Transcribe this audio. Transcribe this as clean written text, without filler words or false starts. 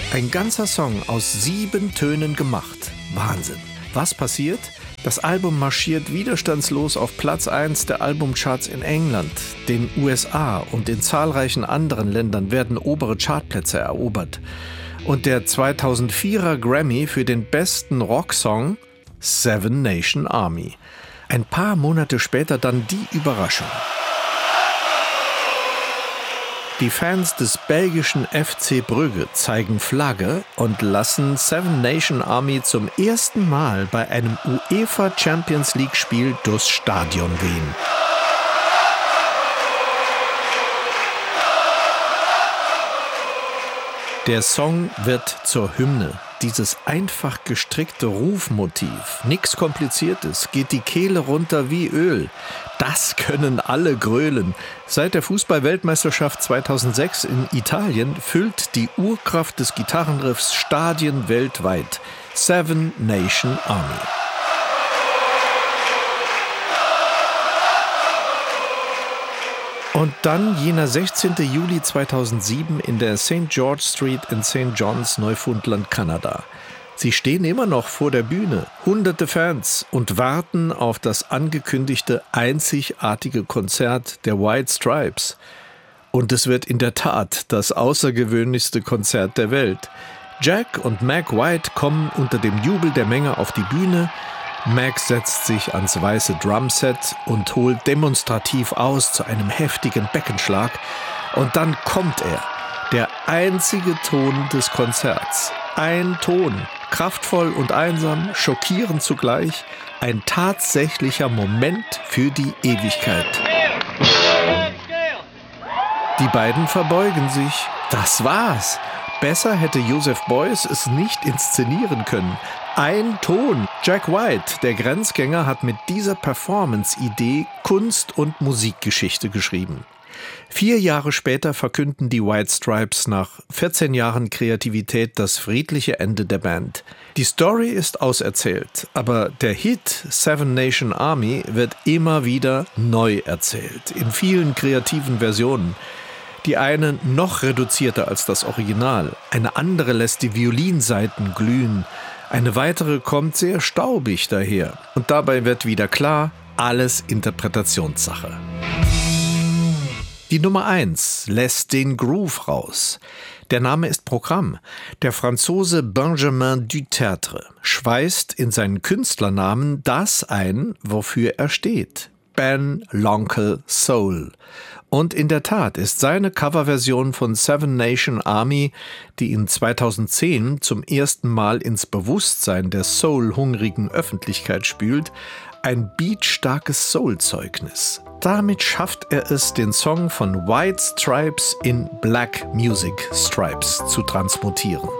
Ein ganzer Song aus 7 Tönen gemacht. Wahnsinn. Was passiert? Das Album marschiert widerstandslos auf Platz 1 der Albumcharts in England, den USA und in zahlreichen anderen Ländern werden obere Chartplätze erobert. Und der 2004er Grammy für den besten Rocksong Seven Nation Army. Ein paar Monate später dann die Überraschung. Die Fans des belgischen FC Brügge zeigen Flagge und lassen Seven Nation Army zum ersten Mal bei einem UEFA Champions League Spiel durchs Stadion wehen. Der Song wird zur Hymne. Dieses einfach gestrickte Rufmotiv, nichts Kompliziertes, geht die Kehle runter wie Öl. Das können alle grölen. Seit der Fußball-Weltmeisterschaft 2006 in Italien füllt die Urkraft des Gitarrenriffs Stadien weltweit. Seven Nation Army. Und dann jener 16. Juli 2007 in der St. George Street in St. John's, Neufundland, Kanada. Sie stehen immer noch vor der Bühne, hunderte Fans, und warten auf das angekündigte einzigartige Konzert der White Stripes. Und es wird in der Tat das außergewöhnlichste Konzert der Welt. Jack und Meg White kommen unter dem Jubel der Menge auf die Bühne. Meg setzt sich ans weiße Drumset und holt demonstrativ aus zu einem heftigen Beckenschlag. Und dann kommt er, der einzige Ton des Konzerts. Ein Ton, kraftvoll und einsam, schockierend zugleich, ein tatsächlicher Moment für die Ewigkeit. Die beiden verbeugen sich. Das war's. Besser hätte Joseph Beuys es nicht inszenieren können. Ein Ton. Jack White, der Grenzgänger, hat mit dieser Performance-Idee Kunst- und Musikgeschichte geschrieben. 4 Jahre später verkünden die White Stripes nach 14 Jahren Kreativität das friedliche Ende der Band. Die Story ist auserzählt, aber der Hit Seven Nation Army wird immer wieder neu erzählt, in vielen kreativen Versionen. Die eine noch reduzierter als das Original, eine andere lässt die Violinsaiten glühen, eine weitere kommt sehr staubig daher. Und dabei wird wieder klar, alles Interpretationssache. Die Nummer 1 lässt den Groove raus. Der Name ist Programm. Der Franzose Benjamin Dutertre schweißt in seinen Künstlernamen das ein, wofür er steht. Ben L'Oncle Soul. Und in der Tat ist seine Coverversion von Seven Nation Army, die ihn 2010 zum ersten Mal ins Bewusstsein der soul-hungrigen Öffentlichkeit spült, ein beatstarkes Soul-Zeugnis. Damit schafft er es, den Song von White Stripes in Black Music Stripes zu transmutieren.